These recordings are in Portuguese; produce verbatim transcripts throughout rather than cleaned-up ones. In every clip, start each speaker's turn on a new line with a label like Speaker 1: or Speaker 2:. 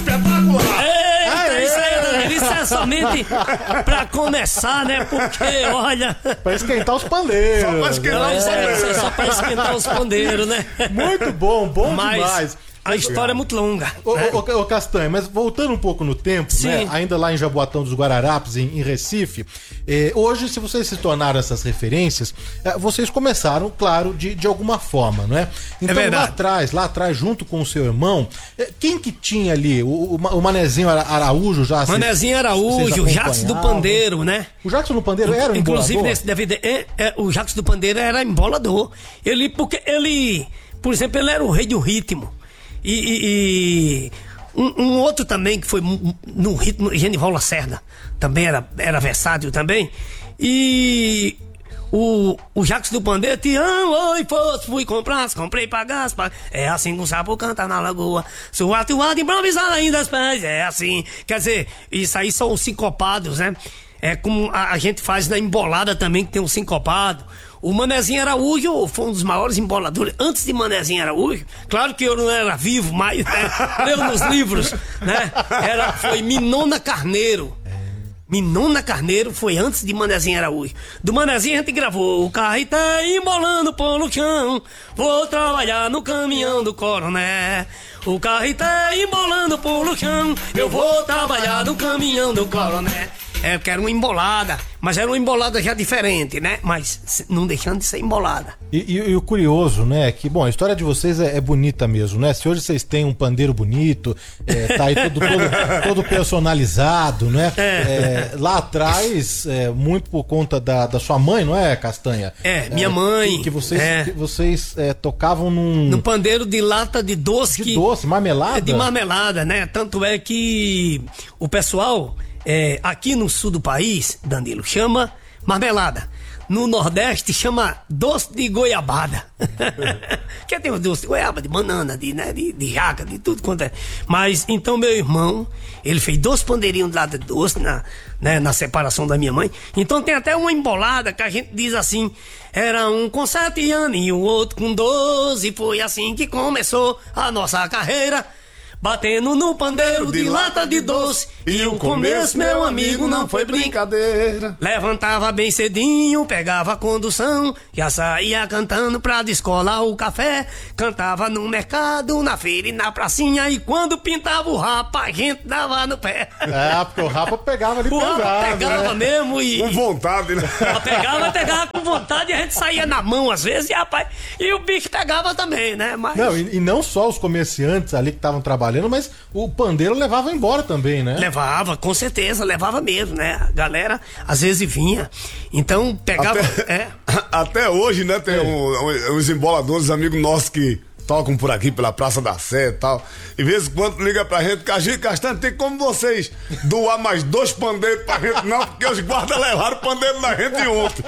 Speaker 1: espetacular.
Speaker 2: Eita, isso aí, Danilo, isso é somente pra começar, né? Porque, olha...
Speaker 3: Pra esquentar os pandeiros.
Speaker 1: Só pra esquentar os pandeiros.
Speaker 2: É, só pra esquentar os pandeiros, né?
Speaker 3: Muito bom, bom
Speaker 2: Mas
Speaker 3: demais.
Speaker 2: a história é muito longa.
Speaker 3: Ô,
Speaker 2: né?
Speaker 3: ô, ô, Castanha, mas voltando um pouco no tempo,
Speaker 2: Sim.
Speaker 3: né? Ainda lá em Jaboatão dos Guararapes, em, em Recife, eh, hoje, se vocês se tornaram essas referências, eh, vocês começaram, claro, de, de alguma forma, não é? Então, lá
Speaker 2: verdade.
Speaker 3: atrás, lá atrás, junto com o seu irmão, eh, quem que tinha ali? O, o, o Manezinho Ara- Araújo já... se-
Speaker 2: Manezinho
Speaker 3: vocês
Speaker 2: Araújo, o Jacques do
Speaker 3: acompanhavam?
Speaker 2: Pandeiro, né?
Speaker 3: O Jacques do Pandeiro era um
Speaker 2: Inclusive,
Speaker 3: embolador?
Speaker 2: nesse D V D, é, é, o Jacques do Pandeiro era embolador. Ele, porque ele, por exemplo, ele era o rei do ritmo. E, e- e um, um outro também que foi mu- no ritmo, Genival Lacerda, também era, era versátil também. E o, o Jacques do Pandeiro tinha, ah, oi, fosse, fui comprar, comprei pra gás, pra... é assim que o sapo canta na lagoa, sou atuado, improvisado ainda as pés, é assim. Quer dizer, isso aí são os sincopados, né? É como a, a gente faz na embolada também, que tem um sincopado. O Manezinho Araújo foi um dos maiores emboladores. Antes de Manezinho Araújo, claro que eu não era vivo, mas né, leu nos livros, né? Era, foi Minona Carneiro. Minona Carneiro foi antes de Manezinho Araújo. Do Manezinho a gente gravou o carro tá embolando pelo chão. Vou trabalhar no caminhão do coronel. O carro tá embolando pelo chão. Eu vou trabalhar no caminhão do coronel. É, porque era uma embolada, mas era uma embolada já diferente, né? Mas não deixando de ser embolada.
Speaker 3: E, e- e o curioso, né, que, bom, a história de vocês é, é bonita mesmo, né? Se hoje vocês têm um pandeiro bonito, é, tá aí todo, todo, todo personalizado, né? É, lá atrás, é, muito por conta da, da sua mãe, não é, Castanha?
Speaker 2: É, minha mãe,
Speaker 3: Que, que vocês,
Speaker 2: é.
Speaker 3: que vocês é, tocavam num...
Speaker 2: No pandeiro de lata de doce.
Speaker 3: de
Speaker 2: que,
Speaker 3: doce, marmelada?
Speaker 2: É de marmelada, né? Tanto é que o pessoal é, aqui no sul do país, Danilo, chama marmelada. No Nordeste chama doce de goiabada. Que tem o doce de goiaba, de banana, de, né, de, de jaca, de tudo quanto é. Mas então meu irmão, ele fez dois pandeirinhos de lata de doce na, né, na separação da minha mãe. Então tem até uma embolada que a gente diz assim: era um com sete anos e o outro com doze. Foi assim que começou a nossa carreira. Batendo no pandeiro de lata de doce. E o começo, meu amigo, não foi brincadeira. Levantava bem cedinho, pegava a condução, já saía cantando pra descolar o café. Cantava no mercado, na feira e na pracinha. E quando pintava o rapa, a gente dava no pé.
Speaker 3: É, porque o rapa pegava ali
Speaker 2: O rapa
Speaker 3: pesado,
Speaker 2: pegava
Speaker 3: né?
Speaker 2: mesmo e...
Speaker 1: Com vontade, né?
Speaker 2: Pegava, pegava com vontade e a gente saía na mão às vezes, e rapaz, e o bicho pegava também, né? Mas...
Speaker 3: Não, e, e não só os comerciantes ali que estavam trabalhando, mas o pandeiro levava embora também, né?
Speaker 2: Levava, com certeza, levava mesmo, né? A galera às vezes vinha, então pegava.
Speaker 1: Até,
Speaker 2: É.
Speaker 1: até hoje, né, tem um- um- uns emboladores, amigos nossos que tocam por aqui pela Praça da Sé e tal. E de vez em quando liga pra gente, Caxi Castanho, tem como vocês doar mais dois pandeiros pra gente? Não, porque os guardas levaram o pandeiro da gente ontem.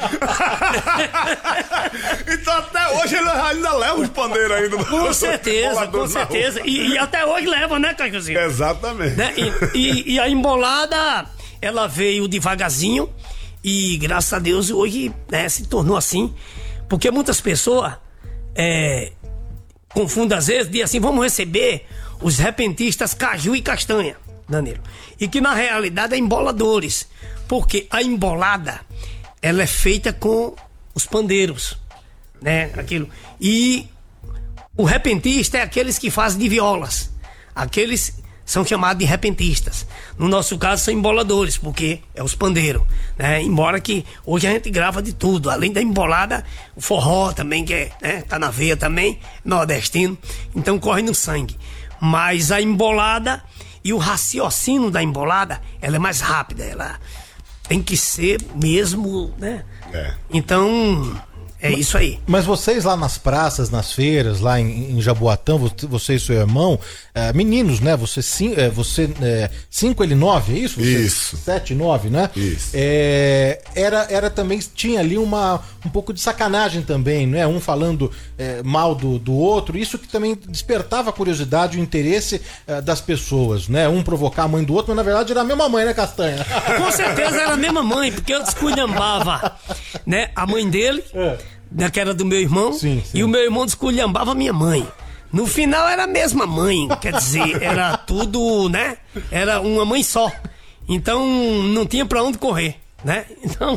Speaker 1: Então até hoje ele ainda leva os pandeiros ainda.
Speaker 2: Com certeza, com certeza. E, e até hoje leva, né, Cajuzinho?
Speaker 1: Exatamente.
Speaker 2: Né? E, e- e a embolada, ela veio devagarzinho e graças a Deus hoje, né, se tornou assim. Porque muitas pessoas é, confundem às vezes, dizem assim: vamos receber os repentistas caju e castanha, Danilo. E que na realidade é emboladores. Porque a embolada, ela é feita com os pandeiros, né? Aquilo. E o repentista é aqueles que fazem de violas. Aqueles são chamados de repentistas. No nosso caso são emboladores, porque é os pandeiros, né? Embora que hoje a gente grava de tudo. Além da embolada, o forró também, que é, né? Tá na veia também, nordestino. Então corre no sangue. Mas a embolada e o raciocínio da embolada, ela é mais rápida. Ela tem que ser mesmo, né?
Speaker 1: É.
Speaker 2: Então, é isso aí.
Speaker 3: Mas vocês lá nas praças, nas feiras, lá em, em Jaboatão, você, você e seu irmão, é, meninos, né? Você, sim, é, você é, cinco, ele nove, é isso? Você,
Speaker 1: Isso.
Speaker 3: Sete, nove, né?
Speaker 1: Isso.
Speaker 3: É, era, era também, tinha ali uma, um pouco de sacanagem também, né? Um falando é, mal do, do outro, isso que também despertava a curiosidade e o interesse é, das pessoas, né? Um provocar a mãe do outro, mas na verdade era a mesma mãe, né, Castanha?
Speaker 2: Com certeza era a mesma mãe, porque eu desculhambava, né, a mãe dele,
Speaker 3: É.
Speaker 2: né, que era do meu irmão,
Speaker 3: Sim, sim.
Speaker 2: e o meu irmão desculhambava a minha mãe, No final era a mesma mãe, quer dizer, era tudo, né? Era uma mãe só. Então não tinha pra onde correr, né? Então.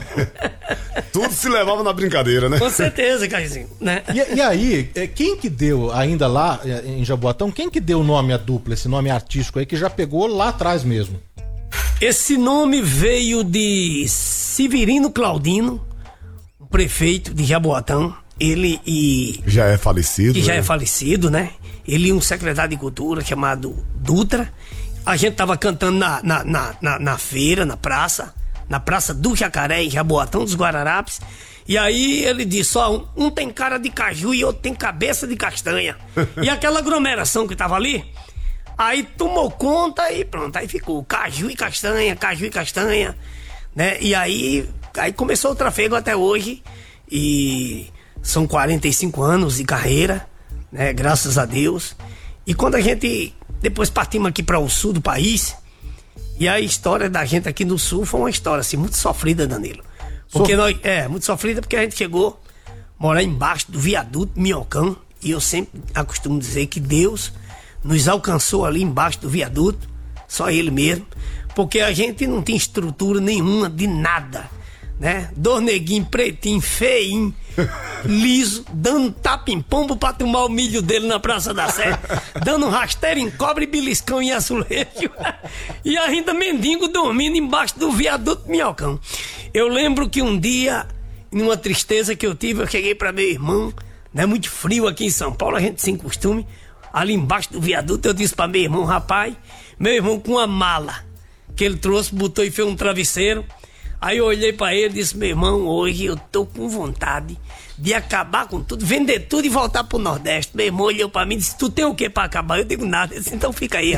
Speaker 1: Tudo se levava na brincadeira, né?
Speaker 2: Com certeza, Caizinho, né?
Speaker 3: E, e aí, quem que deu, ainda lá em Jaboatão, quem que deu o nome à dupla, esse nome artístico aí que já pegou lá atrás mesmo?
Speaker 2: Esse nome veio de Severino Claudino, o prefeito de Jaboatão. Ele e...
Speaker 1: Já é falecido.
Speaker 2: Que já
Speaker 1: né?
Speaker 2: é falecido, né? Ele e um secretário de cultura chamado Dutra. A gente tava cantando na, na, na, na, na feira, na praça, na Praça do Jacaré, em Jaboatão dos Guararapes. E aí ele disse, ó, um, um tem cara de caju e outro tem cabeça de castanha. E aquela aglomeração que tava ali, aí tomou conta e pronto, aí ficou caju e castanha, caju e castanha, né? E aí, aí começou o trafego até hoje e... São quarenta e cinco anos de carreira, né? Graças a Deus. E quando a gente depois partimos aqui para o sul do país, e a história da gente aqui no sul foi uma história assim, muito sofrida, Danilo. Porque nós, é, muito sofrida porque a gente chegou a morar embaixo do viaduto Minhocão, e eu sempre acostumo dizer que Deus nos alcançou ali embaixo do viaduto, só Ele mesmo, porque a gente não tinha estrutura nenhuma de nada, né? Dois neguinhos, pretinho, feinho, liso, dando tapa em pombo pra tomar o milho dele na Praça da Sé, dando rasteiro em cobre, beliscão em azulejo, e ainda mendigo dormindo embaixo do viaduto Minhocão. Eu lembro que um dia, numa tristeza que eu tive, eu cheguei pra meu irmão, né? Muito frio aqui em São Paulo, a gente sem costume, ali embaixo do viaduto, eu disse pra meu irmão, rapaz, meu irmão com uma mala que ele trouxe, botou e fez um travesseiro. Aí eu olhei pra ele e disse, meu irmão, hoje eu tô com vontade de acabar com tudo, vender tudo e voltar pro Nordeste. Meu irmão olhou pra mim e disse, tu tem o que pra acabar? Eu digo, nada. Ele disse, então fica aí.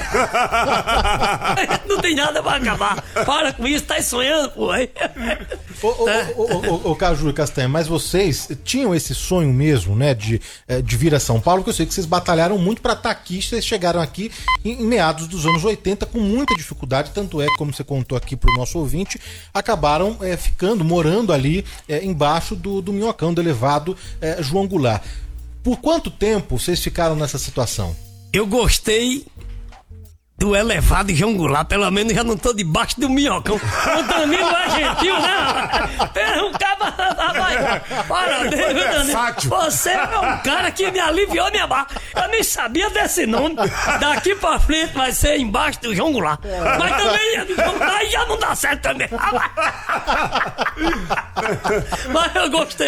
Speaker 2: Não tem nada pra acabar. Para com isso, tá sonhando, pô.
Speaker 3: Ô, ô, ô, ô, ô, Caju e Castanha, mas vocês tinham esse sonho mesmo, né, de, de vir a São Paulo, porque eu sei que vocês batalharam muito pra estar aqui, vocês chegaram aqui em, em meados dos anos oitenta com muita dificuldade, tanto é, como você contou aqui pro nosso ouvinte, acabaram é, ficando, morando ali é, embaixo do, do Minhocão, do elevado é, João Goulart. Por quanto tempo vocês ficaram nessa situação?
Speaker 2: Eu gostei do elevado João Goulart, pelo menos já não tô debaixo do Minhocão. O Danilo é gentil, né? Pera, um caba, rapaz. Parabéns, meu Danilo. Você é um cara que me aliviou minha barra. Eu nem sabia desse nome. Daqui pra frente vai ser embaixo do João Goulart. Mas também, aí já não dá certo também. Mas eu gostei.